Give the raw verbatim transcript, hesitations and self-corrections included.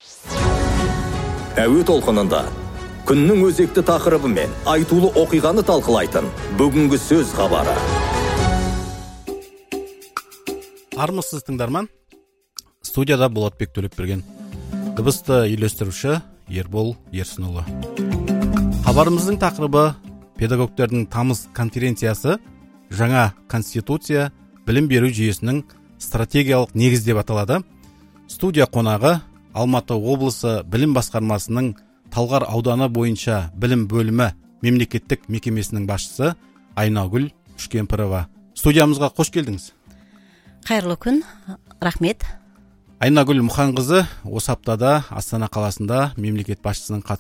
Әуе толқынында күннің өзекті тақырыбы мен айтулы оқиғаны талқылайтын бүгінгі сөз хабары. Армысыз тыңдарман, студияда Болатбек Төлепберген, дыбысты үйлестіруші Ербол Ерсінұлы. Хабарымыздың тақырыбы педагогтердің тамыз конференциясы жаңа конституция білім беру жүйесінің стратегиялық негіз деп аталады. Студия қонағы Алматы облысы білім басқармасының Талғар ауданы бойынша білім бөлімі мемлекеттік мекемесінің басшысы Айнагүл Үшкемпірова. Студиямызға қош келдіңіз. Қайырлы күн, рахмет. Айнагүл Мұханқызы осы аптада Астана қаласында мемлекет басшысының